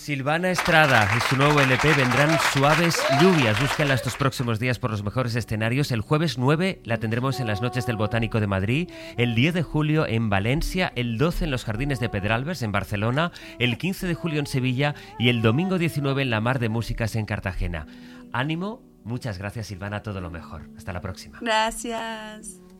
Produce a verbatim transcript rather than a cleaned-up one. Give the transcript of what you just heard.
Silvana Estrada y su nuevo L P Vendrán Suaves Lluvias. Búsquenla estos próximos días por los mejores escenarios. El jueves nueve la tendremos en las Noches del Botánico de Madrid, el diez de julio en Valencia, el doce en los Jardines de Pedralbes en Barcelona, el quince de julio en Sevilla y el domingo diecinueve en la Mar de Músicas en Cartagena. Ánimo, muchas gracias Silvana, todo lo mejor. Hasta la próxima. Gracias.